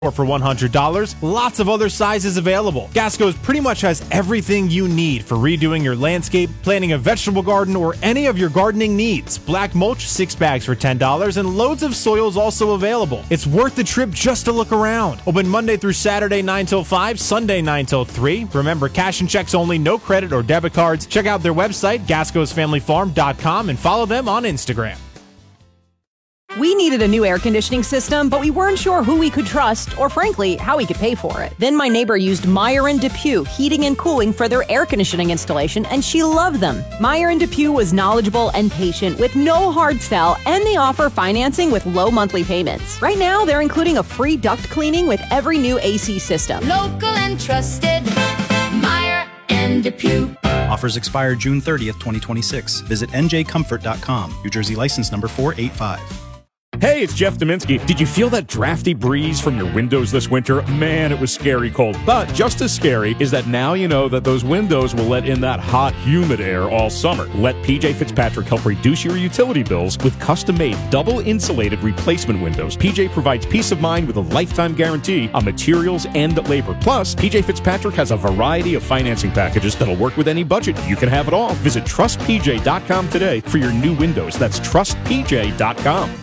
or for $100. Lots of other sizes available. Gasco's pretty much has everything you need for redoing your landscape, planting a vegetable garden, or any of your gardening needs. Black mulch, 6 bags for $10, and loads of soils also available. It's worth the trip just to look around. Open Monday through Saturday 9 till 5, Sunday 9 till 3. Remember, cash and checks only, no credit or debit cards. Check out their website, gascosfamilyfarm.com, and follow them on Instagram. We needed a new air conditioning system, but we weren't sure who we could trust or, frankly, how we could pay for it. Then my neighbor used Meyer & DePuy Heating and Cooling for their air conditioning installation, and she loved them. Meyer & DePuy was knowledgeable and patient with no hard sell, and they offer financing with low monthly payments. Right now, they're including a free duct cleaning with every new AC system. Local and trusted, Meyer & DePuy. Offers expire June 30th, 2026. Visit njcomfort.com. New Jersey license number 485. Hey, it's Jeff Dominski. Did you feel that drafty breeze from your windows this winter? Man, it was scary cold. But just as scary is that now you know that those windows will let in that hot, humid air all summer. Let PJ Fitzpatrick help reduce your utility bills with custom-made, double-insulated replacement windows. PJ provides peace of mind with a lifetime guarantee on materials and labor. Plus, PJ Fitzpatrick has a variety of financing packages that'll work with any budget. You can have it all. Visit trustpj.com today for your new windows. That's trustpj.com.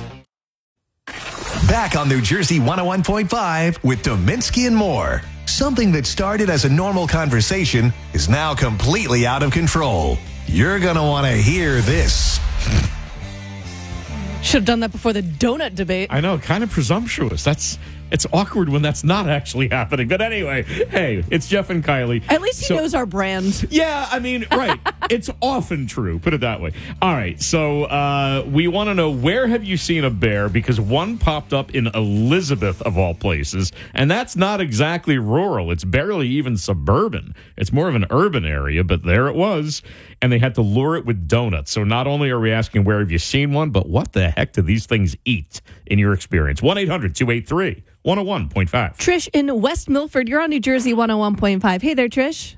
Back on New Jersey 101.5 with Dominski and more. Something that started as a normal conversation is now completely out of control. You're going to want to hear this. Should have done that before the donut debate. I know, kind of presumptuous. It's awkward when that's not actually happening. But anyway, hey, it's Jeff and Kylie. At least he knows our brand. Yeah, I mean, right. It's often true. Put it that way. All right, so we want to know, where have you seen a bear? Because one popped up in Elizabeth, of all places, and that's not exactly rural. It's barely even suburban. It's more of an urban area, but there it was. And they had to lure it with donuts. So not only are we asking, where have you seen one, but what the heck do these things eat in your experience? 1-800-283-101.5. Trish in West Milford, you're on New Jersey 101.5. Hey there, Trish.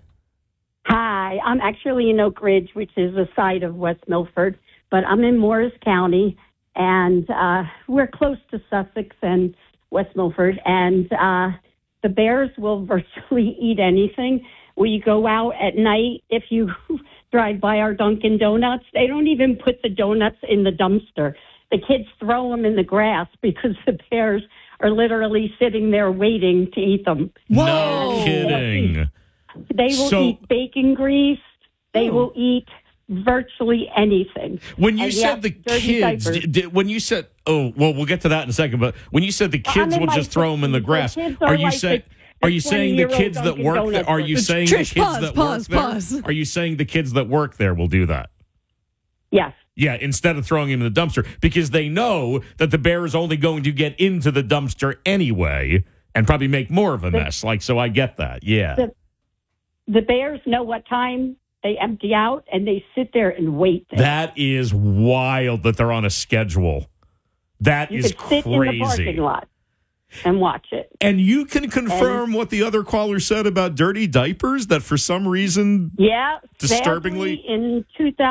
Hi, I'm actually in Oak Ridge, which is a side of West Milford, but I'm in Morris County, and we're close to Sussex and West Milford, and the bears will virtually eat anything. We go out at night, if you drive by our Dunkin' Donuts, they don't even put the donuts in the dumpster. The kids throw them in the grass because the bears are literally sitting there waiting to eat them. No kidding. They will eat bacon grease. They will eat virtually anything. When you said the kids, when you said, we'll get to that in a second, but when you said the kids will just throw them in the grass, are you saying... Are you saying the kids that work there? Are you saying the kids that work there? Are you saying the kids that work there will do that? Yes. Yeah, instead of throwing him in the dumpster, because they know that the bear is only going to get into the dumpster anyway and probably make more of a mess. So I get that. Yeah. The bears know what time they empty out, and they sit there and wait. That is wild that they're on a schedule. That is crazy. Sit in the parking lot and watch it. And you can confirm what the other caller said about dirty diapers, that for some reason, disturbingly, sadly, in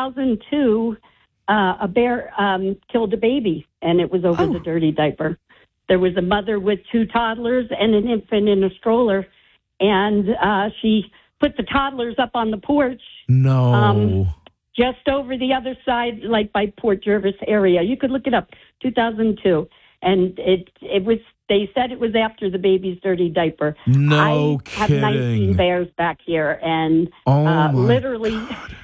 2002, a bear killed a baby, and it was over the dirty diaper. There was a mother with 2 toddlers and an infant in a stroller, and she put the toddlers up on the porch. No. Just over the other side, like by Port Jervis area. You could look it up, 2002. And it was, they said it was after the baby's dirty diaper. No I have 19 bears back here, and literally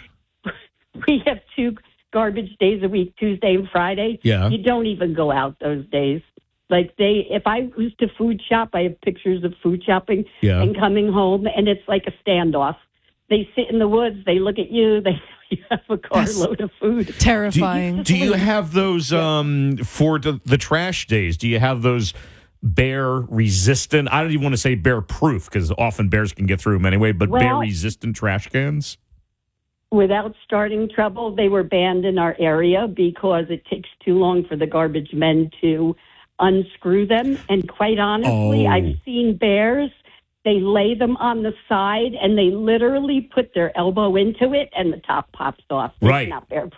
we have 2 garbage days a week, Tuesday and Friday. Yeah. You don't even go out those days. If I was to food shop, I have pictures of food shopping and coming home, and it's like a standoff. They sit in the woods, they look at you, you have a carload of food. Terrifying. Do you have those for the trash days? Do you have those bear resistant? I don't even want to say bear proof, because often bears can get through them anyway, but bear resistant trash cans? Without starting trouble, they were banned in our area because it takes too long for the garbage men to unscrew them. And quite honestly, I've seen bears. They lay them on the side, and they literally put their elbow into it, and the top pops off. Right. It's not bear-proof.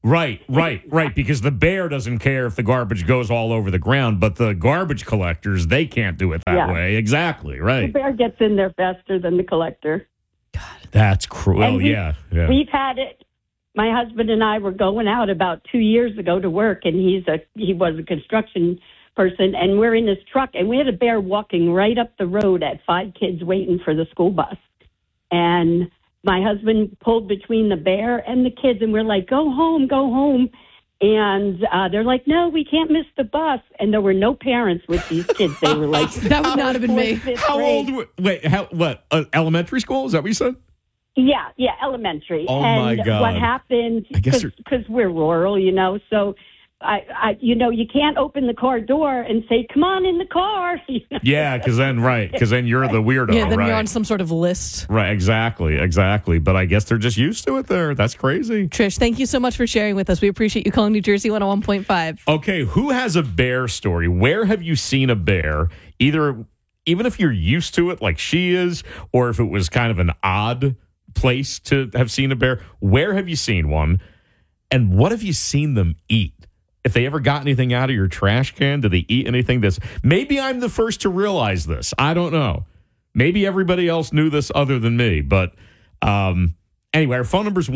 Right. Because the bear doesn't care if the garbage goes all over the ground, but the garbage collectors, they can't do it that way. Exactly, right. The bear gets in there faster than the collector. That's cruel. Yeah. We've had it. My husband and I were going out about 2 years ago to work, and he was a construction person, and we're in his truck, and we had a bear walking right up the road at 5 kids waiting for the school bus. And my husband pulled between the bear and the kids, and we're like, go home. And they're like, no, we can't miss the bus. And there were no parents with these kids. They were like, that would not have been me. How old? What? Elementary school? Is that what you said? Yeah, elementary. Oh, and my God. what happened, because we're rural, so you can't open the car door and say, come on in the car. Yeah, because then you're the weirdo. Yeah, then right? you're on some sort of list. Right, exactly. But I guess they're just used to it there. That's crazy. Trish, thank you so much for sharing with us. We appreciate you calling New Jersey 101.5. Okay, who has a bear story? Where have you seen a bear? Even if you're used to it like she is, or if it was kind of an odd place to have seen a bear, where have you seen one? And what have you seen them eat? If they ever got anything out of your trash can, do they eat anything? Maybe I'm the first to realize this. I don't know. Maybe everybody else knew this other than me. But anyway, our phone number is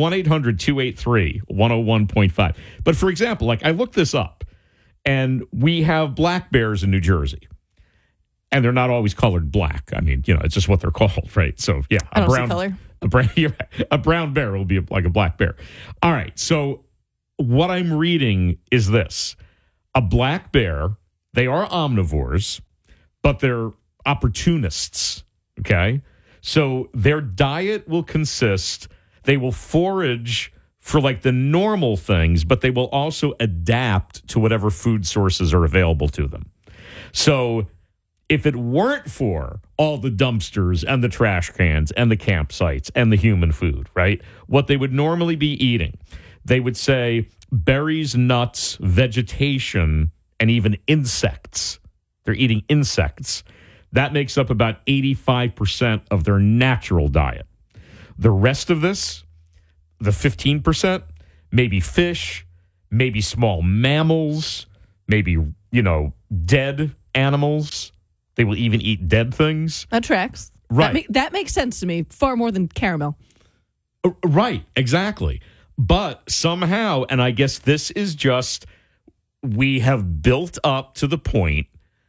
1-800-283-101.5. But for example, I looked this up, and we have black bears in New Jersey. And they're not always colored black. I mean, it's just what they're called, right? So, yeah. I don't see color. A brown bear will be like a black bear. All right, so what I'm reading is this. A black bear, they are omnivores, but they're opportunists, okay? So their diet will consist, they will forage for the normal things, but they will also adapt to whatever food sources are available to them. So if it weren't for all the dumpsters and the trash cans and the campsites and the human food, right, what they would normally be eating, they would say berries, nuts, vegetation, and even insects. They're eating insects. That makes up about 85% of their natural diet. The rest of this, the 15%, maybe fish, maybe small mammals, maybe, dead animals. They will even eat dead things. That tracks. Right. That makes sense to me, far more than caramel. Right, exactly. But somehow, and I guess this is just, we have built up to the point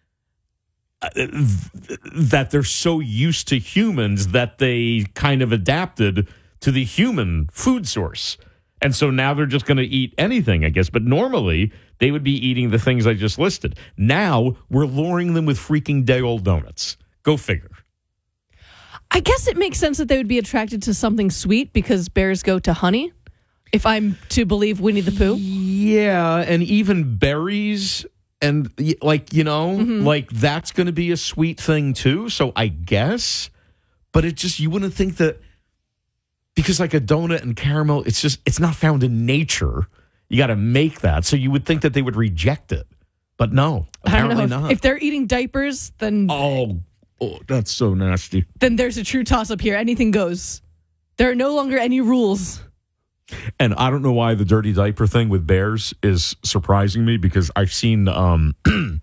that they're so used to humans that they kind of adapted to the human food source. And so now they're just going to eat anything, I guess. But normally, they would be eating the things I just listed. Now, we're luring them with freaking day-old donuts. Go figure. I guess it makes sense that they would be attracted to something sweet because bears go to honey, if I'm to believe Winnie the Pooh. Yeah, and even berries and, that's going to be a sweet thing, too. So I guess. But you wouldn't think that. Because a donut and caramel, it's not found in nature. You got to make that. So you would think that they would reject it. But no, apparently not. If they're eating diapers, then... Oh, that's so nasty. Then there's a true toss-up here. Anything goes. There are no longer any rules. And I don't know why the dirty diaper thing with bears is surprising me, because I've seen... I'll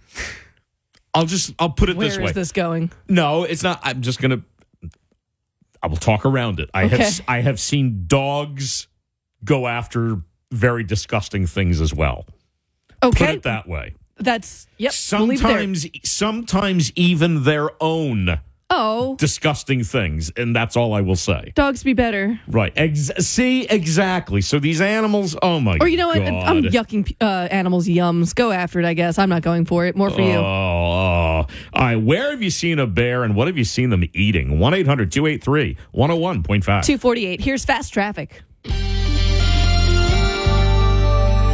put it this way. Where is this going? No, it's not. I'm just going to... I will talk around it. I have seen dogs go after very disgusting things as well. Okay. Put it that way. That's, yep. Sometimes even their own disgusting things, and that's all I will say. Dogs be better. Right. See, exactly. So these animals, oh my God. Or you know what? I'm yucking animals' yums. Go after it, I guess. I'm not going for it. More for you. All right. Where have you seen a bear, and what have you seen them eating? 1-800-283-101.5. 248. Here's Fast Traffic.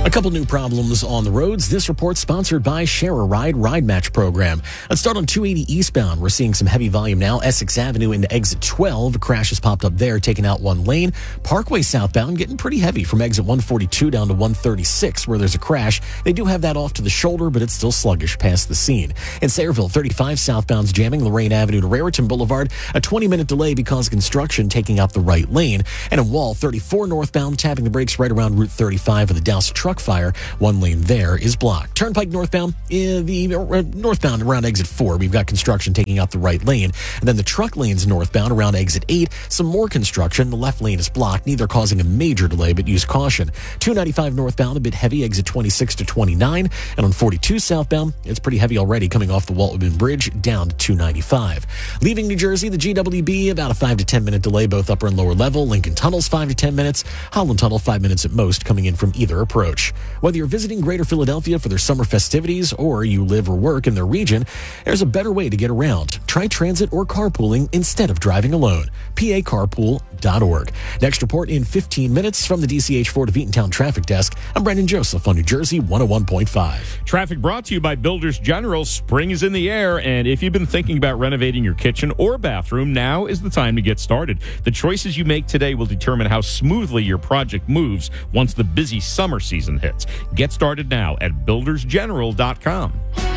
A couple new problems on the roads. This report sponsored by Share a Ride Ride Match program. Let's start on 280 eastbound. We're seeing some heavy volume now. Essex Avenue into exit 12. A crash has popped up there, taking out one lane. Parkway southbound getting pretty heavy from exit 142 down to 136 where there's a crash. They do have that off to the shoulder, but it's still sluggish past the scene. In Sayreville, 35 southbound's jamming Lorraine Avenue to Raritan Boulevard. A 20-minute delay because of construction taking out the right lane. And in Wall, 34 northbound tapping the brakes right around Route 35 with a douse truck fire. One lane there is blocked. Turnpike northbound, northbound around exit 4. We've got construction taking out the right lane. And then the truck lanes northbound around exit 8. Some more construction. The left lane is blocked, neither causing a major delay, but use caution. 295 northbound, a bit heavy, exit 26 to 29. And on 42 southbound, it's pretty heavy already coming off the Walt Whitman Bridge down to 295. Leaving New Jersey, the GWB, about a 5 to 10 minute delay, both upper and lower level. Lincoln Tunnel's 5 to 10 minutes. Holland Tunnel, 5 minutes at most, coming in from either approach. Whether you're visiting Greater Philadelphia for their summer festivities or you live or work in their region, there's a better way to get around. Try transit or carpooling instead of driving alone. PACarpool.org. Next report in 15 minutes from the DCH Ford of Eatontown Traffic Desk. I'm Brendan Joseph on New Jersey 101.5. Traffic brought to you by Builders General. Spring is in the air, and if you've been thinking about renovating your kitchen or bathroom, now is the time to get started. The choices you make today will determine how smoothly your project moves once the busy summer season hits. Get started now at buildersgeneral.com.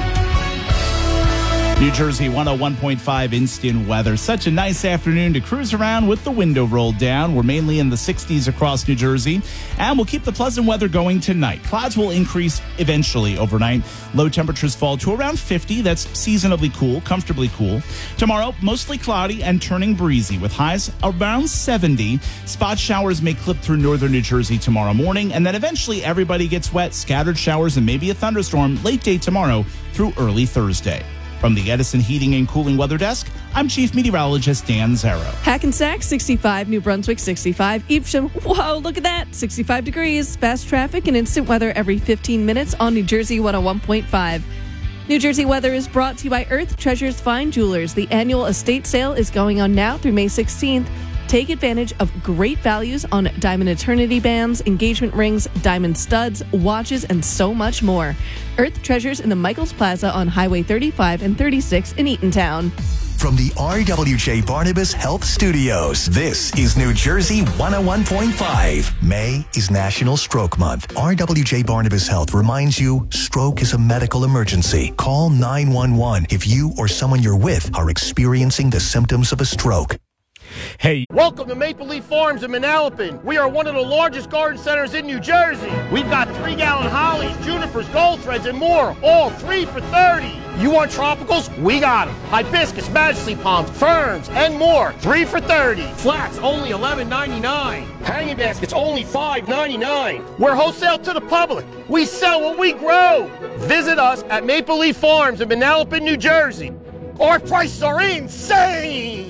New Jersey 101.5 instant weather. Such a nice afternoon to cruise around with the window rolled down. We're mainly in the 60s across New Jersey, and we'll keep the pleasant weather going tonight. Clouds will increase eventually overnight. Low temperatures fall to around 50. That's seasonably cool, comfortably cool. Tomorrow, mostly cloudy and turning breezy with highs around 70. Spot showers may clip through northern New Jersey tomorrow morning, and then eventually everybody gets wet. Scattered showers and maybe a thunderstorm late day tomorrow through early Thursday. From the Edison Heating and Cooling Weather Desk, I'm Chief Meteorologist Dan Zarrow. Hackensack, 65. New Brunswick, 65. Evesham, whoa, look at that, 65 degrees. Fast traffic and instant weather every 15 minutes on New Jersey 101.5. New Jersey weather is brought to you by Earth Treasures Fine Jewelers. The annual estate sale is going on now through May 16th. Take advantage of great values on diamond eternity bands, engagement rings, diamond studs, watches, and so much more. Earth Treasures in the Michaels Plaza on Highway 35 and 36 in Eatontown. From the RWJ Barnabas Health Studios, this is New Jersey 101.5. May is National Stroke Month. RWJ Barnabas Health reminds you stroke is a medical emergency. Call 911 if you or someone you're with are experiencing the symptoms of a stroke. Hey, welcome to Maple Leaf Farms in Manalapan. We are one of the largest garden centers in New Jersey. We've got 3-gallon hollies, junipers, gold threads, and more, all 3 for $30. You want tropicals? We got them. Hibiscus, majesty palms, ferns, and more, 3 for $30. Flats, only $11.99. Hanging baskets, only $5.99. We're wholesale to the public. We sell what we grow. Visit us at Maple Leaf Farms in Manalapan, New Jersey. Our prices are insane.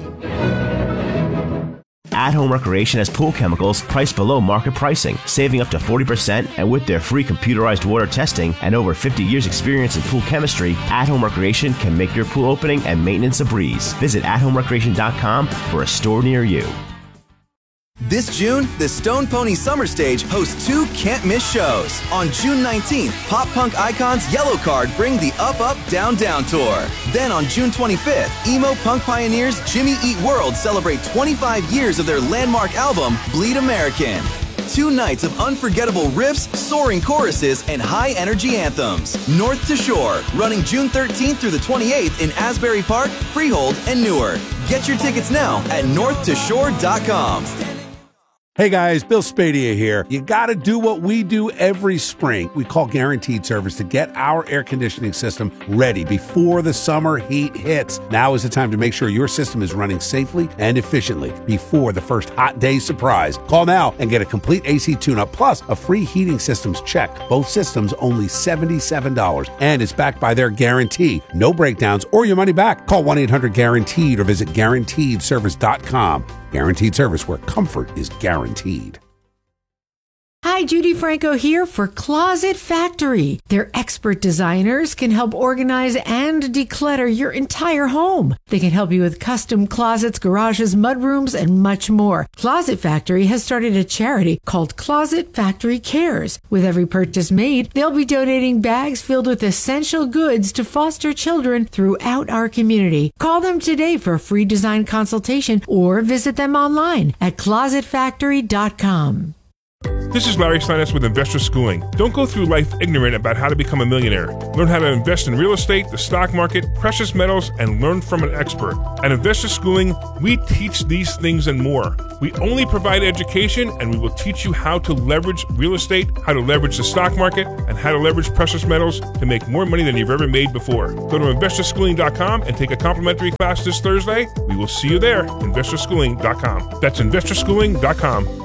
At-Home Recreation has pool chemicals priced below market pricing, saving up to 40%, and with their free computerized water testing and over 50 years experience in pool chemistry, At-Home Recreation can make your pool opening and maintenance a breeze. Visit athomerecreation.com for a store near you. This June, the Stone Pony Summer Stage hosts 2 can't-miss shows. On June 19th, pop-punk icons Yellowcard bring the Up, Up, Down, Down tour. Then on June 25th, emo punk pioneers Jimmy Eat World celebrate 25 years of their landmark album, Bleed American. 2 nights of unforgettable riffs, soaring choruses, and high-energy anthems. North to Shore, running June 13th through the 28th in Asbury Park, Freehold, and Newark. Get your tickets now at northtoshore.com. Hey guys, Bill Spadia here. You gotta do what we do every spring. We call Guaranteed Service to get our air conditioning system ready before the summer heat hits. Now is the time to make sure your system is running safely and efficiently before the first hot day surprise. Call now and get a complete AC tune-up plus a free heating systems check. Both systems only $77 and it's backed by their guarantee. No breakdowns or your money back. Call 1-800-GUARANTEED or visit GuaranteedService.com. Guaranteed Service, where comfort is guaranteed. Hi, Hi, Judy Franco here for Closet Factory. Their expert designers can help organize and declutter your entire home. They can help you with custom closets, garages, mudrooms, and much more. Closet Factory has started a charity called Closet Factory Cares. With every purchase made, they'll be donating bags filled with essential goods to foster children throughout our community. Call them today for a free design consultation or visit them online at closetfactory.com. This is Larry Steinitz with Investor Schooling. Don't go through life ignorant about how to become a millionaire. Learn how to invest in real estate, the stock market, precious metals, and learn from an expert. At Investor Schooling, we teach these things and more. We only provide education, and we will teach you how to leverage real estate, how to leverage the stock market, and how to leverage precious metals to make more money than you've ever made before. Go to investorschooling.com and take a complimentary class this Thursday. We will see you there. Investorschooling.com. That's investorschooling.com.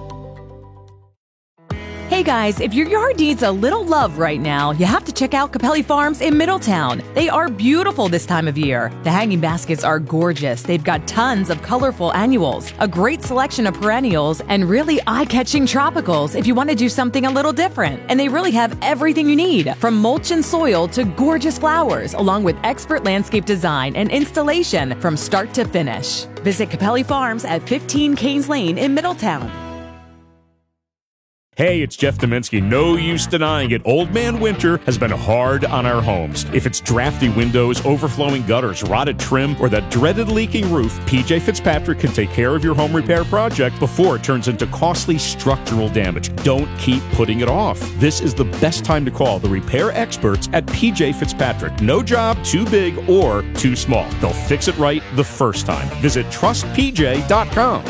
Hey guys, if your yard needs a little love right now, you have to check out Capelli Farms in Middletown. They are beautiful this time of year. The hanging baskets are gorgeous. They've got tons of colorful annuals, a great selection of perennials, and really eye-catching tropicals if you want to do something a little different. And they really have everything you need, from mulch and soil to gorgeous flowers, along with expert landscape design and installation from start to finish. Visit Capelli Farms at 15 Canes Lane in Middletown. Hey, it's Jeff Dominski. No use denying it. Old Man Winter has been hard on our homes. If it's drafty windows, overflowing gutters, rotted trim, or that dreaded leaking roof, PJ Fitzpatrick can take care of your home repair project before it turns into costly structural damage. Don't keep putting it off. This is the best time to call the repair experts at PJ Fitzpatrick. No job too big or too small. They'll fix it right the first time. Visit trustpj.com.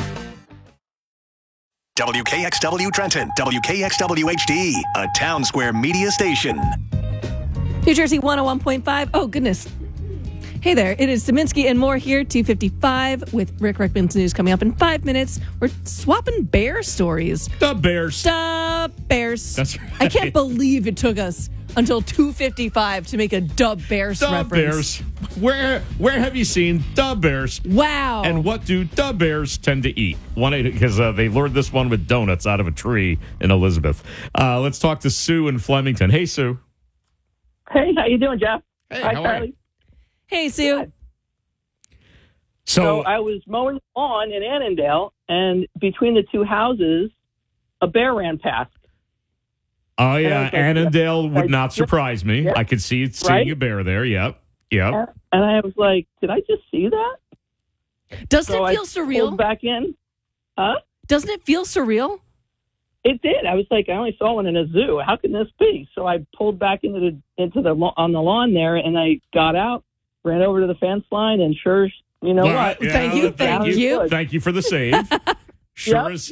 WKXW Trenton, WKXW HD, a Town Square media station. New Jersey 101.5. Oh, goodness. Hey there, it is Dominski and more here, 255, with Rick Rickman's news coming up in 5 minutes. We're swapping bear stories. The Bears. The Bears. That's right. I can't believe it took us until 2:55 to make a Dub Bears reference. Where have you seen the Bears? Wow. And what do the Bears tend to eat? Because they lured this one with donuts out of a tree in Elizabeth. Let's talk to Sue in Flemington. Hey, Sue. Hey, how you doing, Jeff? Hey, Hi, how are Charlie. you? Hey, Sue. So I was mowing the lawn in Annandale, and between the two houses, a bear ran past. Oh, yeah. Annandale would not surprise me. Yeah. I could see seeing Right? a bear there. Yep. And I was like, did I just see that? Doesn't So it feel I surreal? pulled back in. Huh? Doesn't it feel surreal? It did. I was like, I only saw one in a zoo. How can this be? So I pulled back on the lawn there, and I got out, ran over to the fence line, and sure, you know what? Yeah, Thank you. Thank you for the save. Sure is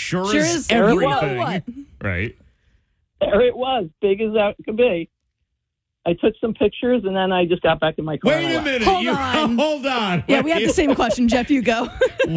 everything. Right. There it was, big as that could be. I took some pictures, and then I just got back in my car. Wait a minute. Hold on. Yeah, we have the same question. Jeff, you go.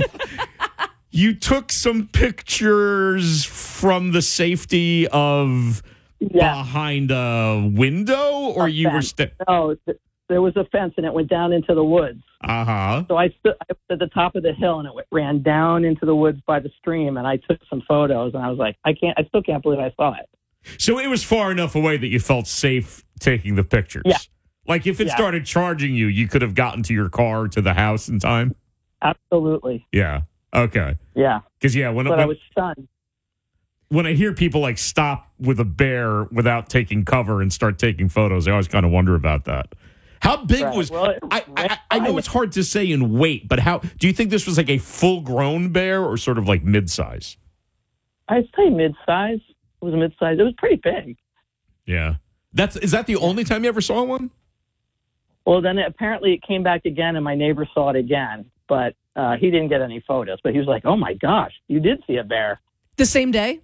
You took some pictures from the safety of behind a window, or you were No, there was a fence, and it went down into the woods. Uh-huh. So I stood at the top of the hill, and it ran down into the woods by the stream, and I took some photos, and I was like, I still can't believe I saw it. So it was far enough away that you felt safe taking the pictures. Yeah. Like if it started charging you, you could have gotten to your car, to the house in time? Absolutely. Yeah. Okay. Yeah. Because, I was stunned. When I hear people like stop with a bear without taking cover and start taking photos, I always kind of wonder about that. How big was... Well, I know it's hard to say in weight, but how... Do you think this was like a full-grown bear or sort of like mid-size? I'd say mid-size. It was a mid-size. It was pretty big. Yeah. Is that the only time you ever saw one? Well, then apparently it came back again, and my neighbor saw it again, but he didn't get any photos. But he was like, "Oh my gosh, you did see a bear!" The same day?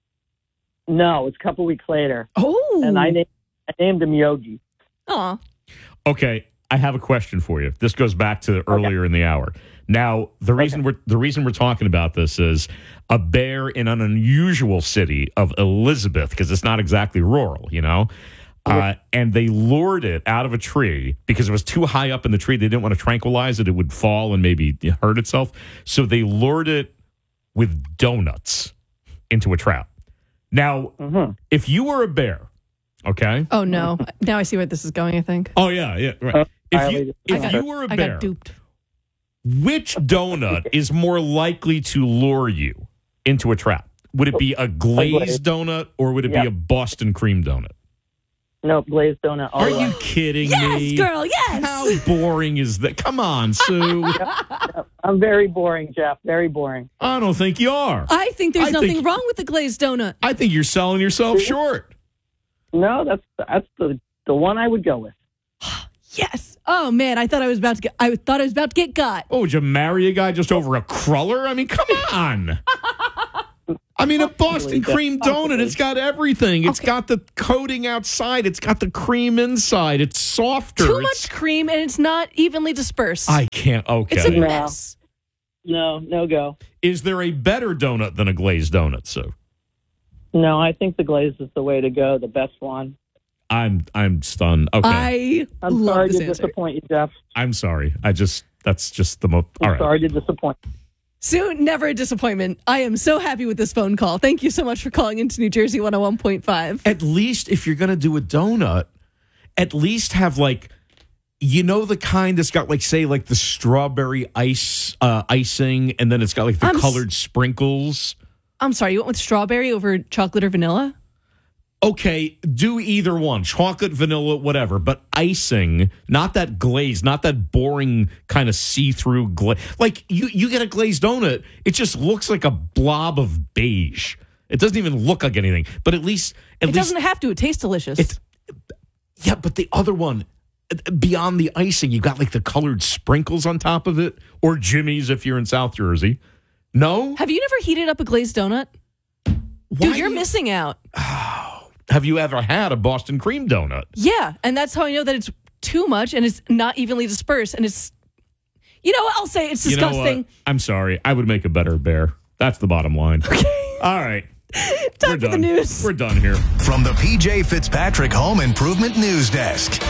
No, it's a couple weeks later. Oh, and I named him Yogi. Aw. Okay, I have a question for you. This goes back to earlier in the hour. Now, the reason we're talking about this is a bear in an unusual city of Elizabeth, because it's not exactly rural, you know? And they lured it out of a tree because it was too high up in the tree. They didn't want to tranquilize it. It would fall and maybe hurt itself. So they lured it with donuts into a trap. Now, if you were a bear, okay? Oh, no. Now I see where this is going, I think. Oh, yeah, right. If you were a bear, I got duped. which donut is more likely to lure you into a trap? Would it be a glazed donut or would it be a Boston cream donut? No, glazed donut. Are you kidding me? Yes, girl, yes. How boring is that? Come on, Sue. I'm very boring, Jeff. Very boring. I don't think you are. I think there's nothing wrong with the glazed donut. I think you're selling yourself short. No, that's the one I would go with. Yes. Oh man, I thought I was about to get got. Oh, would you marry a guy just over a cruller? I mean, come on. I mean, a Boston cream donut, it's got everything. It's got the coating outside. It's got the cream inside. It's softer. Too much cream, and it's not evenly dispersed. I can't. Okay. It's a mess. No go. Is there a better donut than a glazed donut, Sue? No, I think the glaze is the way to go, the best one. I'm stunned. Okay. I'm sorry to disappoint you, Jeff. I'm sorry. That's just the most. All right. Sorry to disappoint. Sue, never a disappointment. I am so happy with this phone call. Thank you so much for calling into New Jersey 101.5. At least if you're going to do a donut, at least have the kind that's got the strawberry icing, and then it's got the colored sprinkles. I'm sorry, you went with strawberry over chocolate or vanilla? Okay, do either one. Chocolate, vanilla, whatever. But icing, not that glaze, not that boring kind of see-through glaze. Like, you get a glazed donut, it just looks like a blob of beige. It doesn't even look like anything. But at least... It doesn't have to. It tastes delicious. Yeah, but the other one, beyond the icing, you got the colored sprinkles on top of it. Or Jimmy's if you're in South Jersey. No? Have you never heated up a glazed donut? Dude, you're missing out. Have you ever had a Boston cream donut? Yeah, and that's how I know that it's too much and it's not evenly dispersed. And it's, I'll say it's disgusting. I'm sorry. I would make a better bear. That's the bottom line. Okay. All right. Time for the news. We're done here. From the PJ Fitzpatrick Home Improvement News Desk.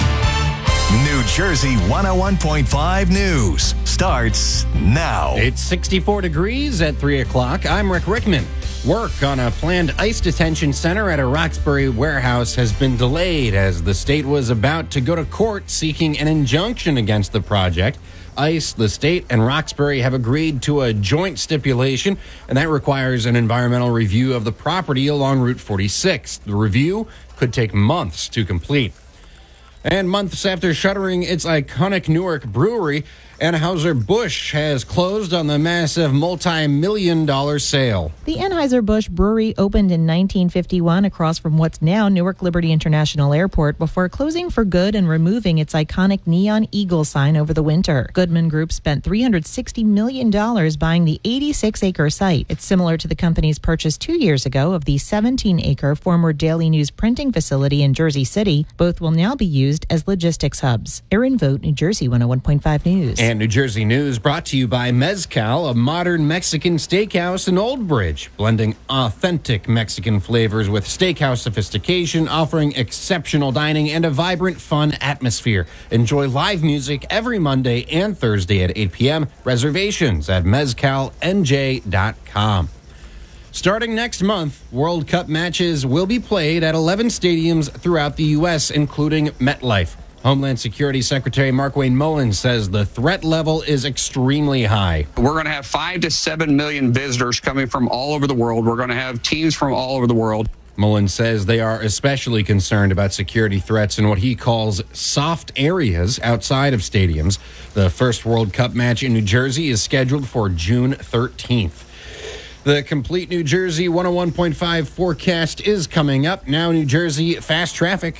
New Jersey 101.5 News starts now. It's 64 degrees at 3 o'clock. I'm Rick Rickman. Work on a planned ICE detention center at a Roxbury warehouse has been delayed as the state was about to go to court seeking an injunction against the project. ICE, the state, and Roxbury have agreed to a joint stipulation, and that requires an environmental review of the property along Route 46. The review could take months to complete. And months after shuttering its iconic Newark brewery, Anheuser-Busch has closed on the massive multi-million-dollar sale. The Anheuser-Busch Brewery opened in 1951 across from what's now Newark Liberty International Airport before closing for good and removing its iconic neon eagle sign over the winter. Goodman Group spent $360 million buying the 86-acre site. It's similar to the company's purchase 2 years ago of the 17-acre former Daily News printing facility in Jersey City. Both will now be used as logistics hubs. Erin Vogt, New Jersey 101.5 News. And New Jersey News brought to you by Mezcal, a modern Mexican steakhouse in Old Bridge, blending authentic Mexican flavors with steakhouse sophistication, offering exceptional dining and a vibrant, fun atmosphere. Enjoy live music every Monday and Thursday at 8 p.m. Reservations at mezcalnj.com. Starting next month, World Cup matches will be played at 11 stadiums throughout the U.S., including MetLife. Homeland Security Secretary Markwayne Mullins says the threat level is extremely high. We're going to have 5 to 7 million visitors coming from all over the world. We're going to have teams from all over the world. Mullins says they are especially concerned about security threats in what he calls soft areas outside of stadiums. The first World Cup match in New Jersey is scheduled for June 13th. The complete New Jersey 101.5 forecast is coming up. Now, New Jersey fast traffic.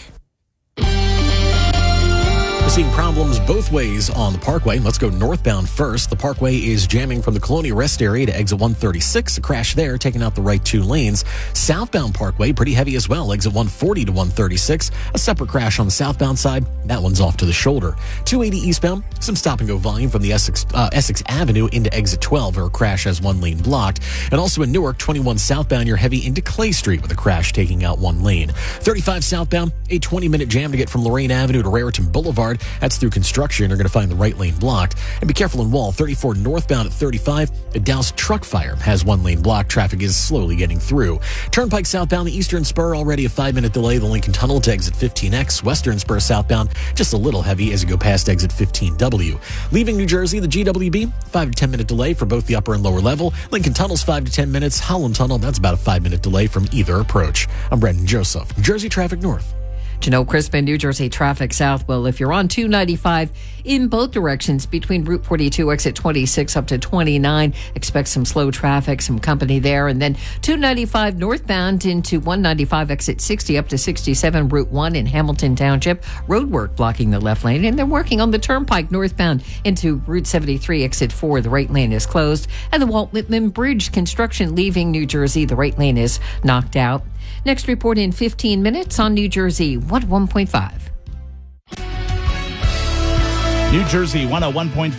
Seeing problems both ways on the Parkway. Let's go northbound first. The Parkway is jamming from the Colonia Rest area to exit 136. A crash there, taking out the right 2 lanes. Southbound Parkway, pretty heavy as well. Exit 140 to 136. A separate crash on the southbound side. That one's off to the shoulder. 280 eastbound, some stop-and-go volume from the Essex Avenue into exit 12, where a crash has 1 lane blocked. And also in Newark, 21 southbound, you're heavy into Clay Street with a crash taking out 1 lane. 35 southbound, a 20-minute jam to get from Lorraine Avenue to Raritan Boulevard. That's through construction. You're going to find the right lane blocked. And be careful in Wall, 34 northbound at 35. A Douse truck fire has one lane blocked. Traffic is slowly getting through. Turnpike southbound, the Eastern Spur, already a 5-minute delay. The Lincoln Tunnel to exit 15X. Western Spur southbound, just a little heavy as you go past exit 15W. Leaving New Jersey, the GWB, 5 to 10 minute delay for both the upper and lower level. Lincoln Tunnel's 5 to 10 minutes. Holland Tunnel, that's about a 5-minute delay from either approach. I'm Brendan Joseph, New Jersey Traffic North. Janelle Crispin, New Jersey Traffic South. Well, if you're on 295 in both directions between Route 42, exit 26 up to 29, expect some slow traffic, some company there. And then 295 northbound into 195 exit 60 up to 67, Route 1 in Hamilton Township. Roadwork blocking the left lane. And they're working on the Turnpike northbound into Route 73, exit 4. The right lane is closed. And the Walt Whitman Bridge construction leaving New Jersey. The right lane is knocked out. Next report in 15 minutes on New Jersey 101.5. New Jersey 101.5